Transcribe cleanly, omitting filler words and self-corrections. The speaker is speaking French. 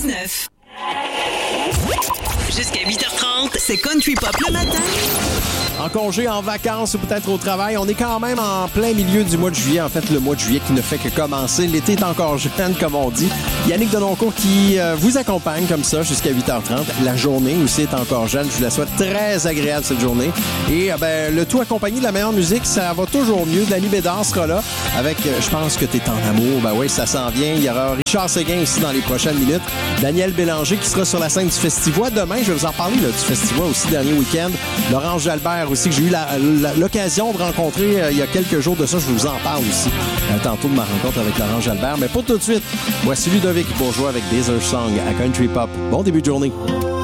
96.9. Jusqu'à 8h30, c'est Country Pop le matin. En congé, en vacances ou peut-être au travail, on est quand même en plein milieu du mois de juillet. En fait, le mois de juillet qui ne fait que commencer. L'été est encore jeune, comme on dit. Yannick Denoncourt qui vous accompagne comme ça jusqu'à 8h30. La journée aussi est encore jeune. Je vous la souhaite très agréable cette journée. Et le tout accompagné de la meilleure musique, ça va toujours mieux. Danny Bédard sera là avec Je pense que t'es en amour. Ben oui, ça s'en vient. Il y aura Richard Séguin aussi dans les prochaines minutes. Daniel Bélanger qui sera sur la scène du Festivois. Demain, je vais vous en parler là, du Festivois aussi, dernier week-end. Laurence Jalbert aussi, que j'ai eu l'occasion de rencontrer il y a quelques jours de ça. Je vous en parle aussi tantôt de ma rencontre avec Laurence Jalbert. Mais pour tout de suite, voici Ludovic Bourgeois avec Desert Song à Country Pop. Bon début de journée.